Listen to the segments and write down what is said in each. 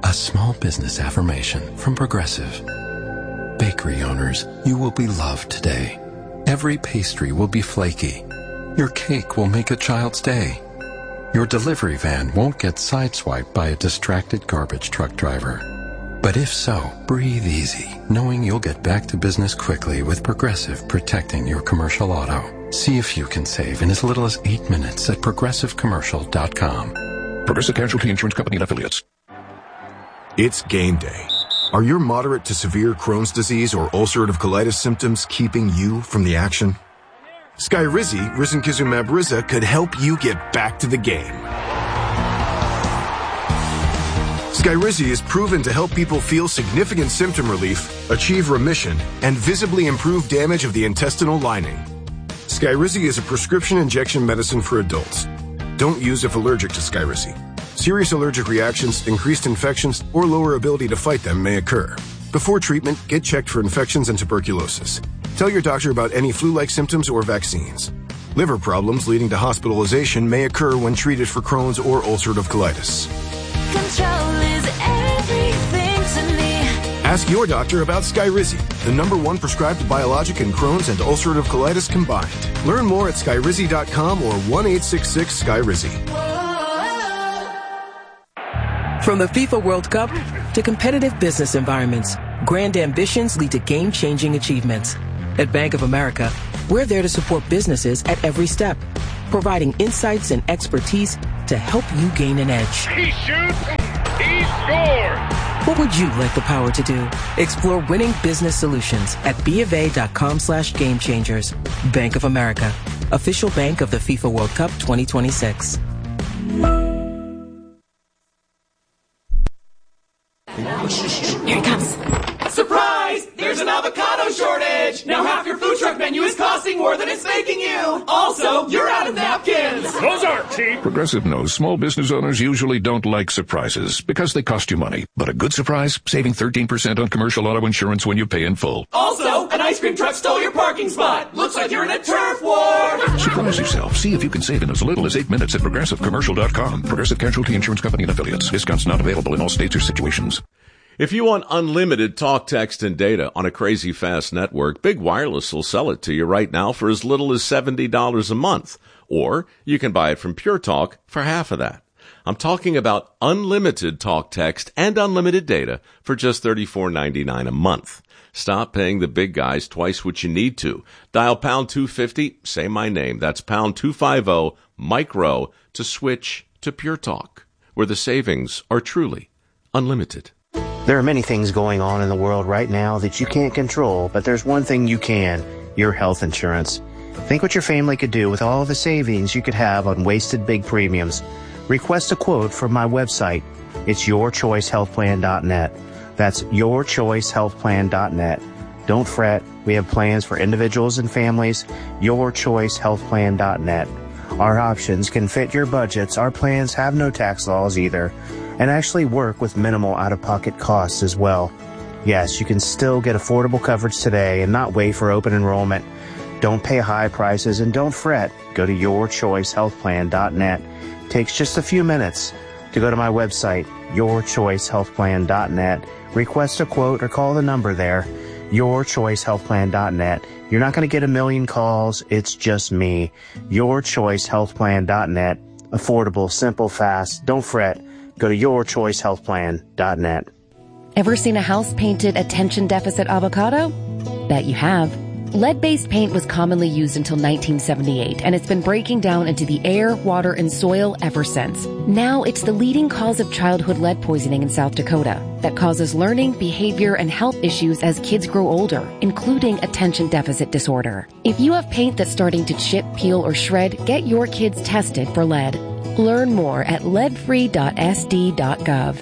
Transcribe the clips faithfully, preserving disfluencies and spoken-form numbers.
A small business affirmation from Progressive. Bakery owners, you will be loved today. Every pastry will be flaky. Your cake will make a child's day. Your delivery van won't get sideswiped by a distracted garbage truck driver. But if so, breathe easy, knowing you'll get back to business quickly with Progressive protecting your commercial auto. See if you can save in as little as eight minutes at progressive commercial dot com. Progressive Casualty Insurance Company and Affiliates. It's game day. Are your moderate to severe Crohn's disease or ulcerative colitis symptoms keeping you from the action? Skyrizi, risankizumab Riza, could help you get back to the game. Skyrizi is proven to help people feel significant symptom relief, achieve remission, and visibly improve damage of the intestinal lining. Skyrizi is a prescription injection medicine for adults. Don't use if allergic to Skyrizi. Serious allergic reactions, increased infections, or lower ability to fight them may occur. Before treatment, get checked for infections and tuberculosis. Tell your doctor about any flu-like symptoms or vaccines. Liver problems leading to hospitalization may occur when treated for Crohn's or ulcerative colitis. Control is everything to me. Ask your doctor about Skyrizi, the number one prescribed biologic in Crohn's and ulcerative colitis combined. Learn more at skyrizi dot com or one eight six six Skyrizi. From the FIFA World Cup to competitive business environments, grand ambitions lead to game-changing achievements. At Bank of America, we're there to support businesses at every step, providing insights and expertise to help you gain an edge. He shoots, he scores! What would you like the power to do? Explore winning business solutions at BofA.com slash game changers. Bank of America, official bank of the FIFA World Cup twenty twenty-six. Here it comes. Surprise! There's an avocado shortage! Now half your food truck menu is costing more than it's making you! Also, you're out of napkins! Those aren't cheap! Progressive knows small business owners usually don't like surprises because they cost you money. But a good surprise? Saving thirteen percent on commercial auto insurance when you pay in full. Also, an ice cream truck stole your parking spot! Looks like you're in a turf war! Surprise yourself. See if you can save in as little as eight minutes at progressive commercial dot com. Progressive Casualty Insurance Company and Affiliates. Discounts not available in all states or situations. If you want unlimited talk, text, and data on a crazy fast network, Big Wireless will sell it to you right now for as little as seventy dollars a month. Or you can buy it from Pure Talk for half of that. I'm talking about unlimited talk, text, and unlimited data for just thirty-four ninety-nine a month. Stop paying the big guys twice what you need to. Dial pound two fifty, say my name. That's pound two fifty, micro, to switch to Pure Talk, where the savings are truly unlimited. There are many things going on in the world right now that you can't control, but there's one thing you can, your health insurance. Think what your family could do with all the savings you could have on wasted big premiums. Request a quote from my website. It's your choice health plan dot net. That's your choice health plan dot net. Don't fret. We have plans for individuals and families. your choice health plan dot net. Our options can fit your budgets. Our plans have no tax laws either, and actually work with minimal out-of-pocket costs as well. Yes, you can still get affordable coverage today and not wait for open enrollment. Don't pay high prices and don't fret. Go to your choice health plan dot net. Takes just a few minutes to go to my website, your choice health plan dot net. Request a quote or call the number there, your choice health plan dot net. You're not going to get a million calls. It's just me. your choice health plan dot net. Affordable, simple, fast. Don't fret. Go to your choice health plan dot net. Ever seen a house painted attention deficit avocado? Bet you have. Lead-based paint was commonly used until nineteen seventy-eight, and it's been breaking down into the air, water, and soil ever since. Now it's the leading cause of childhood lead poisoning in South Dakota that causes learning, behavior, and health issues as kids grow older, including attention deficit disorder. If you have paint that's starting to chip, peel, or shred, get your kids tested for lead. Learn more at lead free dot s d dot gov.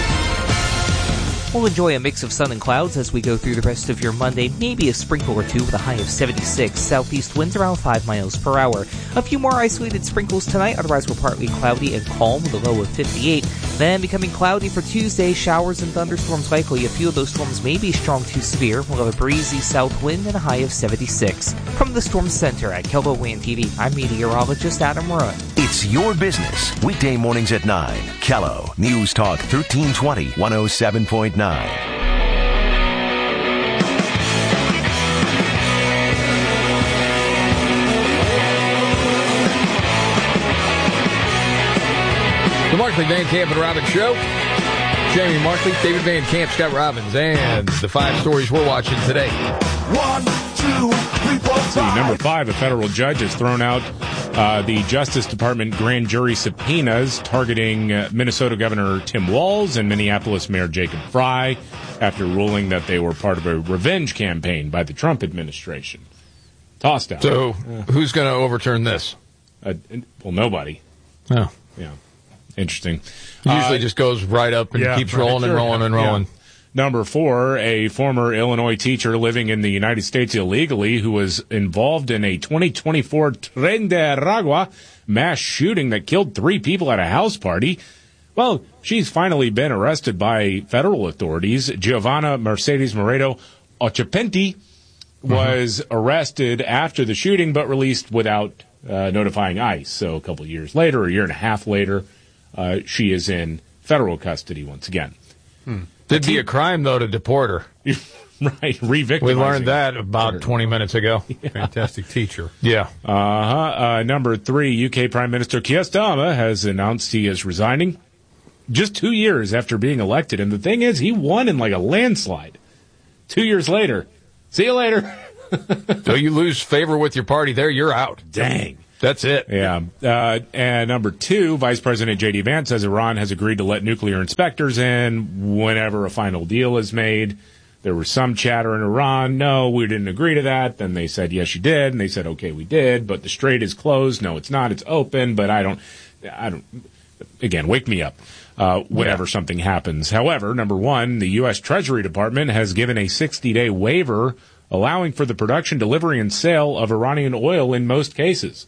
We'll enjoy a mix of sun and clouds as we go through the rest of your Monday, maybe a sprinkle or two with a high of seventy-six, southeast winds around five miles per hour. A few more isolated sprinkles tonight, otherwise we're partly cloudy and calm with a low of fifty-eight. Then becoming cloudy for Tuesday, showers and thunderstorms likely. A few of those storms may be strong to severe. We'll have a breezy south wind and a high of seventy-six. From the Storm Center at K L O W N T V, I'm meteorologist Adam Roy. It's your business. Weekday mornings at nine. Kello News Talk thirteen twenty, one oh seven point nine. The Markley, Van Camp, and Robbins Show. Jamie Markley, David Van Camp, Scott Robbins, and the five stories we're watching today. One, two, three, four, five. Number five, a federal judge has thrown out uh, the Justice Department grand jury subpoenas targeting uh, Minnesota Governor Tim Walz and Minneapolis Mayor Jacob Frey after ruling that they were part of a revenge campaign by the Trump administration. Tossed out. So, uh, who's going to overturn this? Uh, well, nobody. Oh. Yeah. Interesting. Usually uh, just goes right up and yeah, keeps right, rolling sure, and rolling yeah, and rolling. Yeah. Number four, a former Illinois teacher living in the United States illegally who was involved in a twenty twenty-four Tren de Aragua mass shooting that killed three people at a house party. Well, she's finally been arrested by federal authorities. Giovanna Mercedes Moreto Ochapenti was mm-hmm. arrested after the shooting but released without uh, notifying ICE. So a couple of years later, a year and a half later, uh, she is in federal custody once again. Hmm. It'd be a crime, though, to deport her. Right, re-victimizing. We learned that about twenty minutes ago. Yeah. Fantastic teacher. Yeah. Uh-huh. Uh, number three, U K Prime Minister Keir Starmer has announced he is resigning just two years after being elected. And the thing is, he won in like a landslide. Two years later. See you later. So you lose favor with your party there, you're out. Dang. That's it. Yeah. Uh, and number two, Vice President J D Vance says Iran has agreed to let nuclear inspectors in whenever a final deal is made. There was some chatter in Iran. No, we didn't agree to that. Then they said, yes, you did. And they said, okay, we did. But the strait is closed. No, it's not. It's open. But I don't, I don't, again, wake me up uh, whenever yeah. something happens. However, number one, the U S Treasury Department has given a sixty-day waiver allowing for the production, delivery, and sale of Iranian oil in most cases.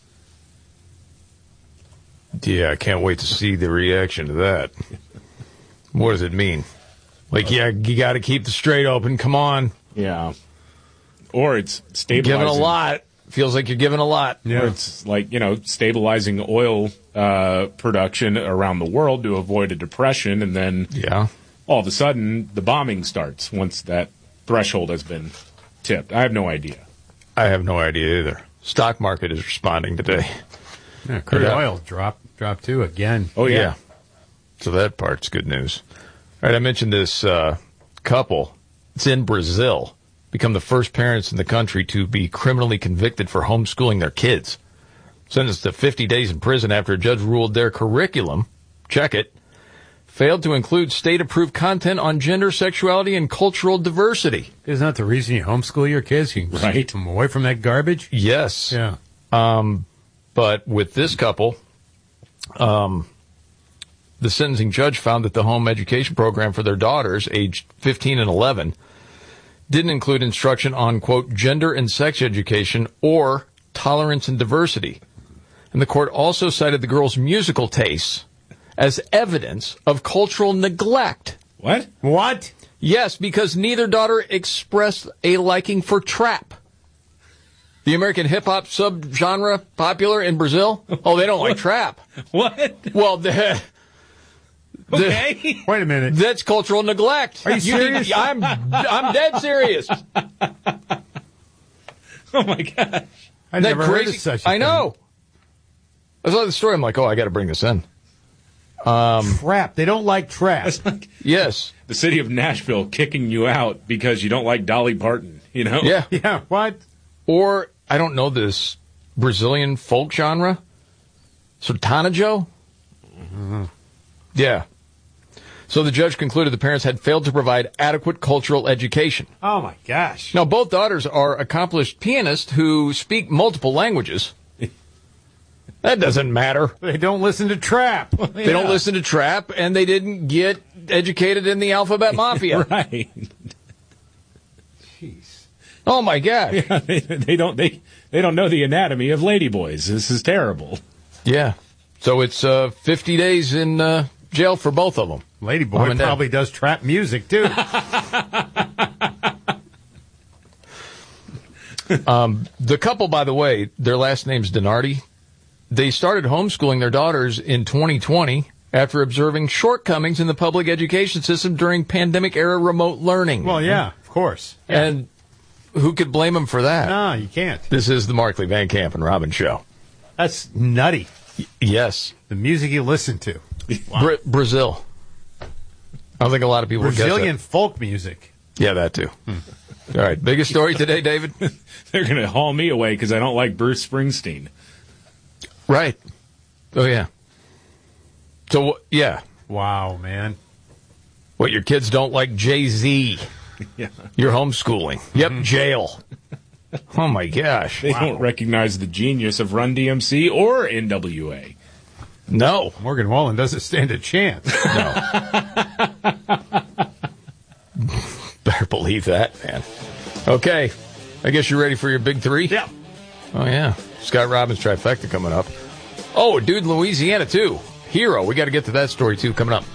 Yeah, I can't wait to see the reaction to that. What does it mean? Like, yeah, you got to keep the strait open. Come on. Yeah. Or it's stabilizing. Giving a lot. Feels like you're giving a lot. Yeah. Or it's like, you know, stabilizing oil uh, production around the world to avoid a depression. And then yeah. all of a sudden, the bombing starts once that threshold has been tipped. I have no idea. I have no idea either. Stock market is responding today. Yeah, crude oil dropped. Drop two again. Oh, yeah. yeah. So that part's good news. All right, I mentioned this uh, couple. It's in Brazil. Become the first parents in the country to be criminally convicted for homeschooling their kids. Sentenced to fifty days in prison after a judge ruled their curriculum, check it, failed to include state-approved content on gender, sexuality, and cultural diversity. Isn't that the reason you homeschool your kids? You can right. keep them away from that garbage? Yes. Yeah. Um, but with this couple... Um, the sentencing judge found that the home education program for their daughters, aged fifteen and eleven, didn't include instruction on, quote, gender and sex education or tolerance and diversity. And the court also cited the girls' musical tastes as evidence of cultural neglect. What? What? Yes, because neither daughter expressed a liking for trap. The American hip-hop subgenre popular in Brazil? Oh, they don't like trap. What? Well, the, the, okay. Wait a minute. That's cultural neglect. Are you serious? You, I'm, I'm dead serious. Oh, my gosh. I never crazy? heard of such a I know. I saw the story. I'm like, oh, I got to bring this in. Um, trap. They don't like trap. Like yes. The city of Nashville kicking you out because you don't like Dolly Parton, you know? Yeah. Yeah, what? Or, I don't know this Brazilian folk genre. Sertanejo? Mm-hmm. Yeah. So the judge concluded the parents had failed to provide adequate cultural education. Oh, my gosh. Now, both daughters are accomplished pianists who speak multiple languages. That doesn't matter. They don't listen to trap. They yeah. don't listen to trap, and they didn't get educated in the alphabet mafia. Right. Oh my God! Yeah, they, they don't they they don't know the anatomy of ladyboys. This is terrible. Yeah. So it's uh, fifty days in uh, jail for both of them. Ladyboy probably does trap music too. um, the couple, by the way, their last name's Donardi, they started homeschooling their daughters in twenty twenty after observing shortcomings in the public education system during pandemic-era remote learning. Well, yeah, of course. Yeah. And who could blame them for that? No, you can't. This is the Markley, Van Camp, and Robin Show. That's nutty. Y- yes. The music you listen to. Wow. Bra- Brazil. I don't think a lot of people would get that. Brazilian folk music. Yeah, that too. Hmm. All right, biggest story today, David? They're going to haul me away because I don't like Bruce Springsteen. Right. Oh, yeah. So, yeah. Wow, man. What, your kids don't like Jay-Z? Yeah. You're homeschooling. Yep, mm-hmm. Jail. Oh, my gosh. They wow. don't recognize the genius of Run D M C or N W A. No. Morgan Wallen doesn't stand a chance. No. Better believe that, man. Okay. I guess you're ready for your big three? Yeah. Oh, yeah. Scott Robbins trifecta coming up. Oh, a dude in Louisiana, too. Hero. We got to get to that story, too, coming up.